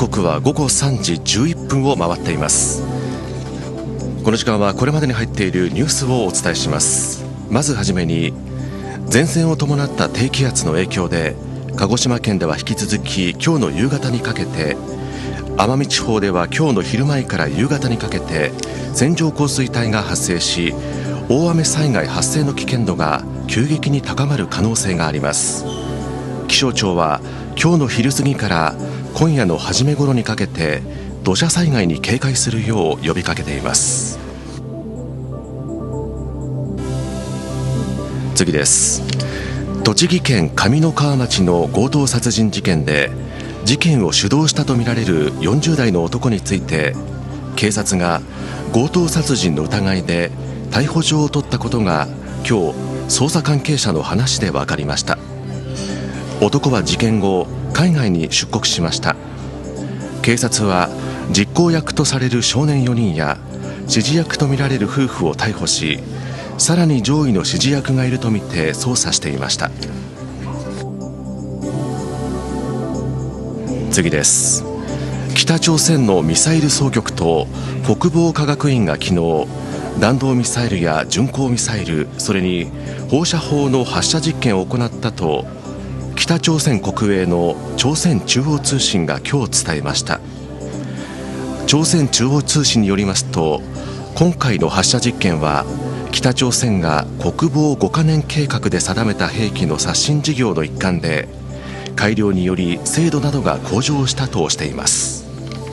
刻は午後3時11分を回っています。この時間はこれまでに入っているニュースをお伝えします。まずはじめに、前線を伴った低気圧の影響で鹿児島県では引き続き今日の夕方にかけて、奄美地方では今日の昼前から夕方にかけて線状降水帯が発生し、大雨災害発生の危険度が急激に高まる可能性があります。気象庁は今日の昼過ぎから今夜の初め頃にかけて土砂災害に警戒するよう呼びかけています。次です。栃木県上三川町の強盗殺人事件で、事件を主導したとみられる40代の男について、警察が強盗殺人の疑いで逮捕状を取ったことが今日、捜査関係者の話で分かりました。男は事件後、海外に出国しました。警察は実行役とされる少年4人や指示役とみられる夫婦を逮捕し、さらに上位の指示役がいるとみて捜査していました。次です。北朝鮮のミサイル総局と国防科学院が昨日、弾道ミサイルや巡航ミサイル、それに放射砲の発射実験を行ったと北朝鮮国営の朝鮮中央通信が今日伝えました。朝鮮中央通信によりますと、今回の発射実験は北朝鮮が国防5カ年計画で定めた兵器の刷新事業の一環で、改良により精度などが向上したとしています。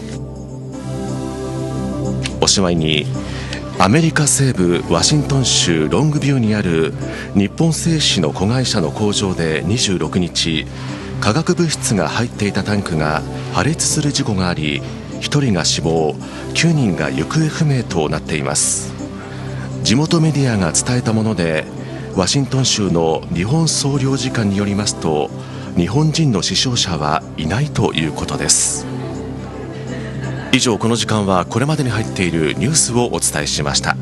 おしまいに、アメリカ西部ワシントン州ロングビューにある日本製紙の子会社の工場で26日、化学物質が入っていたタンクが破裂する事故があり、1人が死亡、9人が行方不明となっています。地元メディアが伝えたもので、ワシントン州の日本総領事館によりますと、日本人の死傷者はいないということです。以上、この時間はこれまでに入っているニュースをお伝えしました。